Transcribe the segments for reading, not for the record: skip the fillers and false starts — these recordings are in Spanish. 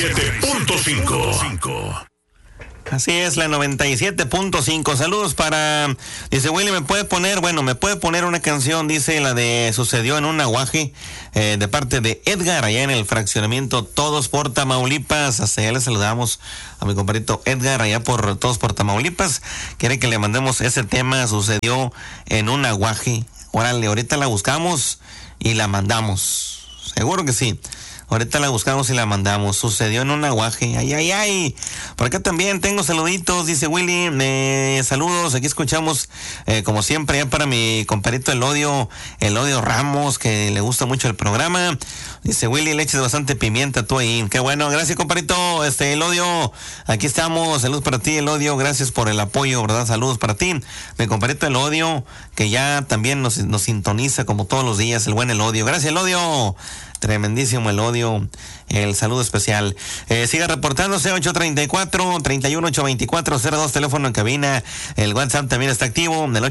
97.5. Así es, la 97.5. Saludos para... Dice, Willy, me puede poner una canción, dice, la de Sucedió en un aguaje, de parte de Edgar, allá en el fraccionamiento Todos por Tamaulipas. Hasta allá le saludamos a mi compadrito Edgar, allá por Todos por Tamaulipas. Quiere que le mandemos ese tema, Sucedió en un aguaje. Órale, ahorita la buscamos y la mandamos. Seguro que sí. Ahorita la buscamos y la mandamos. Sucedió en un aguaje. Ay, ay, ay. Por acá también tengo saluditos. Dice Willy, saludos. Aquí escuchamos, como siempre, ya para mi compadrito Elodio Ramos, que le gusta mucho el programa. Dice Willy, le eches bastante pimienta tú ahí. Qué bueno. Gracias, compadrito. Elodio, aquí estamos. Saludos para ti, Elodio. Gracias por el apoyo, ¿verdad? Saludos para ti. Mi compadrito Elodio, que ya también nos sintoniza como todos los días. El buen Elodio. Gracias, Elodio. Tremendísimo Elodio, el saludo especial. Siga reportándose, 834-31824-02, teléfono en cabina. El WhatsApp también está activo, el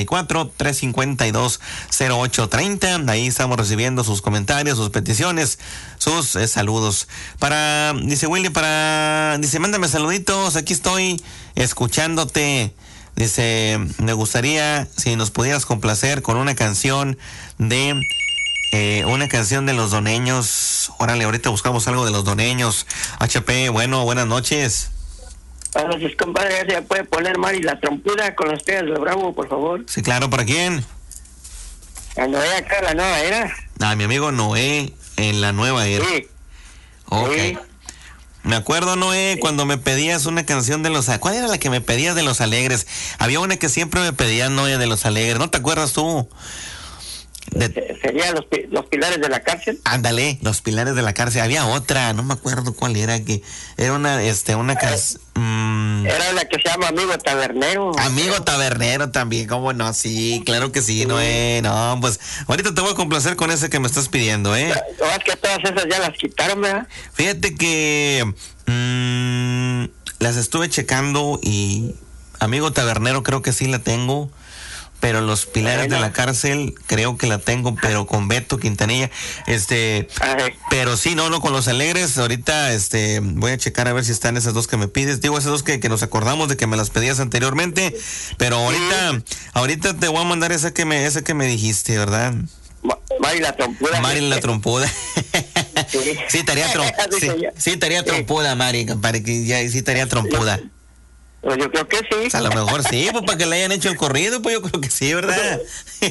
834-352-0830. Ahí estamos recibiendo sus comentarios, sus peticiones, sus saludos. Dice Willy, dice, mándame saluditos, aquí estoy escuchándote. Dice, me gustaría si nos pudieras complacer con una canción de los Doneños. Órale, ahorita buscamos algo de los Doneños. HP, bueno, buenas noches. Buenas noches, compadre. ¿Se puede poner Mari la Trompuda con los Teas de Bravo, por favor? Sí, claro, ¿para quién? A Noé acá, la nueva era. Mi amigo Noé en la nueva era. Sí. Ok. Sí. Me acuerdo, Noé, cuando me pedías una canción de los... ¿Cuál era la que me pedías de Los Alegres? Había una que siempre me pedías, Noé, de Los Alegres. ¿No te acuerdas tú? Sería los Pilares de la Cárcel. Ándale, Los Pilares de la Cárcel. Había otra, no me acuerdo cuál era, que era una canción. Era la que se llama Amigo Tabernero. Amigo Tabernero también, ¿cómo no? Sí, claro que sí, Noé. No, pues ahorita te voy a complacer con ese que me estás pidiendo, ¿eh? No, es que todas esas ya las quitaron, ¿verdad? Fíjate que las estuve checando y Amigo Tabernero creo que sí la tengo. Pero Los Pilares de la Cárcel creo que la tengo, pero con Beto Quintanilla. Pero sí, no, con Los Alegres. Ahorita voy a checar a ver si están esas dos que me pides. Digo, esas dos que nos acordamos de que me las pedías anteriormente. Pero ahorita te voy a mandar esa que me dijiste, ¿verdad? Mari la Trompuda. Mari la Trompuda. Sí, estaría trompuda, Mari. Sí, estaría trompuda. Pues yo creo que sí. A lo mejor sí, pues para que le hayan hecho el corrido, pues yo creo que sí, ¿verdad?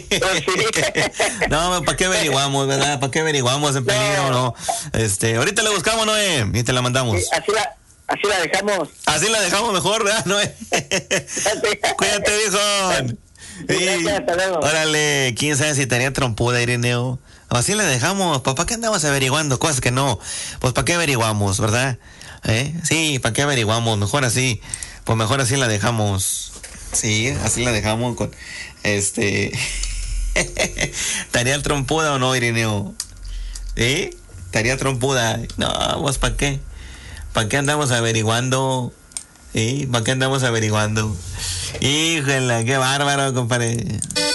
No, ¿para qué averiguamos, verdad? ¿Para qué averiguamos en peligro, no? Ahorita la buscamos, Noé, y te la mandamos. Sí, así la dejamos. Así la dejamos mejor, ¿verdad, Noé? Cuídate, viejo. Órale, quién sabe si estaría trompuda, Ireneo. Así la dejamos, pues ¿para qué andamos averiguando cosas que no? Pues ¿para qué averiguamos, verdad? Sí, ¿para qué averiguamos? Mejor así. Pues mejor así la dejamos. Sí, así la dejamos con ¿Estaría trompuda o no, Ireneo? ¿Sí? ¿Estaría trompuda? No, pues ¿para qué? ¿Para qué andamos averiguando? ¿Sí? ¿Para qué andamos averiguando? Híjole, qué bárbaro, compadre.